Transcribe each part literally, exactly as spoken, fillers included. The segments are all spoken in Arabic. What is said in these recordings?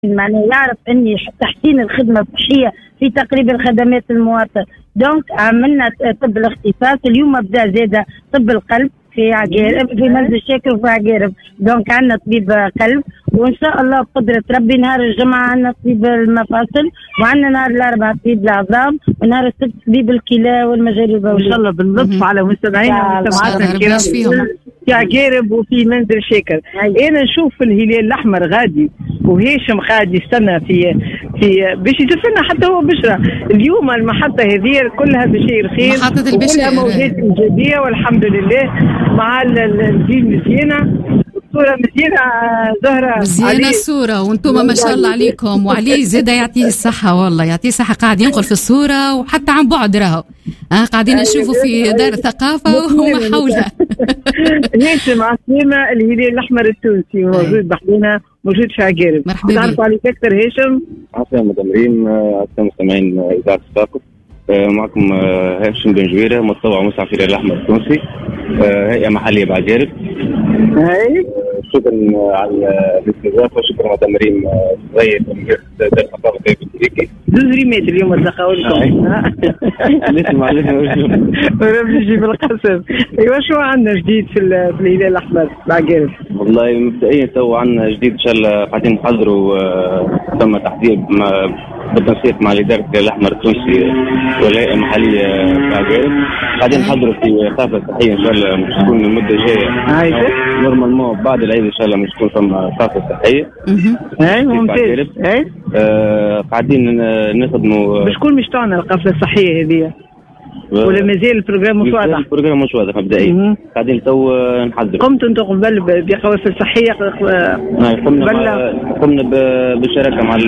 معناه يعرف اني تحسين الخدمه الصحيه في تقريب الخدمات المواطن. دونك عملنا طب الاختصاص، اليوم بدا زاده طب القلب في عقارب، في منزل شاكر وفي عقارب. دونك عندنا طبيب قلب، وان شاء الله بقدره ربي نهار الجمعه عندنا طبيب المفاصل، وعندنا نهار الاربعاء طبيب العظام، ونهار السبت طبيب الكلى والمجاري البوليه. ان شاء الله بنلطف على مستمعينا ومستمعاتنا الكرام في عقارب وفي منزل شاكر. انا نشوف الهلال الاحمر غادي وهيشم غادي يستنى في في باش يشوف لنا حتى هو بشرى. اليوم المحطه هذه كلها بشير خير، محطه البشير موجات ايجابيه والحمد لله، مع الجيل مزيانه، الصوره مزيانه زهره مزيانه الصوره، وانتم ما شاء الله عليكم. وعلي زاد يعطيه الصحه، والله يعطيه الصحه، قاعد ينقل في الصوره وحتى عن بعد راهو اه قاعدين نشوفوا في دار الثقافه وما حولها. هاشم عسلامه الهلال الاحمر التونسي موجود بحدنا، موجود في عقارب. مرحبا تعرفوا عليك اكثر هاشم؟ عسلامة مدام ريم، عسلامة مستمعين اذاعه الثقافه. معكم هاشم بن جويره، متطوع مسعى في الهلال الاحمر التونسي، هيئه محليه بعقارب. هاي شكرا على الاستضافه، شكرا مدام ريم زي دار الثقافه في التركي. زوز ريمات اليوم نلقاو لكم. نسمع لكم ربي يجيب القسم. ايوا شو عندنا جديد في الهلال الاحمر بعقارب؟ والله مبدئيا تو عندنا جديد ان شاء الله، قاعدين نحضروا ثم تحضير بالتنسيق مع الاداره الهلال الاحمر التونسي والهيئه المحليه بعقارب. قاعدين نحضروا في قافله صحيه ان شاء الله مش تكون المده الجايه. هاي نورمالمون بعد العيد ان شاء الله مش تكون ثم قافله صحيه. اي ممتاز. اي آه قاعدين نخدموا. بشكون مش تاعنا القافله الصحيه هذه؟ ولا مازال البروجرام مش واضح؟ البروجرام مش واضح مبدئيا، قاعدين تو نحضروا. قمتوا انتم قبل بقوافل صحيه؟ قمنا قمنا بالشراكه مع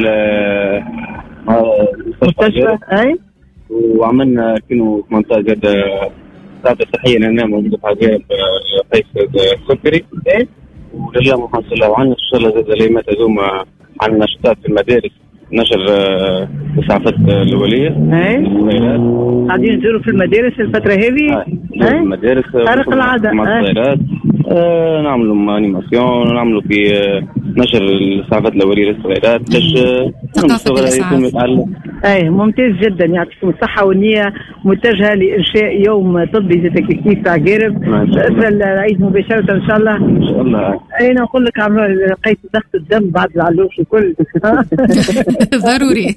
المستشفى. اي وعملنا ألفين وثمانية عشر زاد قافله صحيه لنا موجوده في عقارب قيس السكري. ولله ما حصل الله. وعندنا ان شاء الله زاد الايامات هذوما عندنا نشاطات في المدارس، نشر الإسعافات الأولية. اي قاعدين نزوروا في المدارس الفترة هذه. اي المدارس خارق العادة مع الصغيرات. آه نعملوا انيماسيون، نعملوا في آه نشر الإسعافات الأولية للصغيرات باش الصغيرات يكونوا يتعلموا. اي ممتاز جدا، يعطيكم الصحة، والنية متجهة لإنشاء يوم طبي زي كيف في عقارب بإذن العيد مباشرة إن شاء الله. إن شاء الله. أنا نقول لك عمرو لقيت ضغط الدم بعد العلوش وكل. ضروري.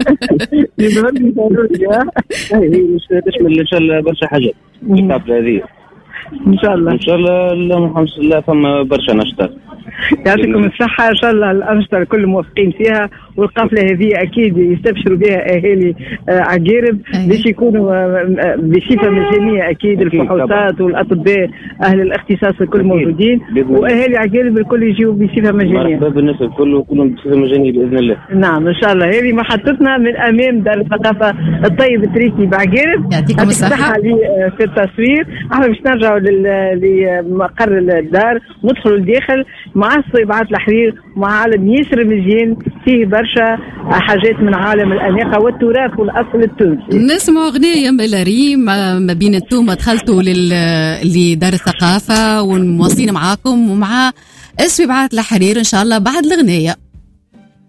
ضروري. ها هي مش تشمل إن شاء الله برشا حاجات القافلة هذه. ان شاء الله ان شاء الله. الحمد لله فما برشا نشاطات. يعطيكم الصحه ان شاء الله، الانشطه الكل موافقين فيها، والقافله هذه اكيد يستبشروا بها اهالي عقارب باش يكونوا بصفه مجانيه. اكيد الفحوصات والاطباء اهل الاختصاص الكل موجودين، واهالي عقارب الكل يجيوا بصفه مجانيه. مرحبا بالناس الكل وكلهم بصفه مجانيه باذن الله. نعم ان شاء الله. هذه محطتنا من امام دار الثقافه الطيب التريكي بعقارب. يعطيكم الصحه في التصوير. احنا باش نرجعوا لمقر الدار، ندخلوا لداخل مع الصيبعات الحرير، مع عالم ياسر مزيان فيه برشا حاجات من عالم الأناقة والتراث والأصل التونسي. نسمعوا أغنية من ريم ما بين انتم دخلتوا لدار الثقافة، ونواصلين معاكم ومع الصيبعات الحرير إن شاء الله بعد الأغنية.